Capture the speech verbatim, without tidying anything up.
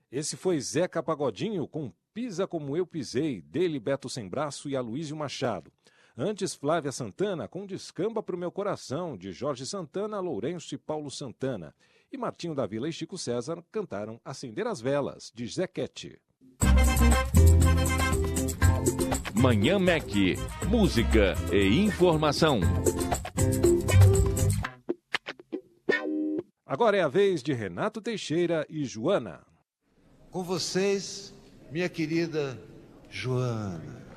Esse foi Zeca Pagodinho com Pisa Como Eu Pisei, dele Beto Sem Braço e Aloysio Machado. Antes, Flávia Santana com Descamba Pro Meu Coração, de Jorge Santana, Lourenço e Paulo Santana. E Martinho da Vila e Chico César cantaram Acender as Velas, de Zequete. Manhã Mac, música e informação. Agora é a vez de Renato Teixeira e Joana. Com vocês, minha querida Joana.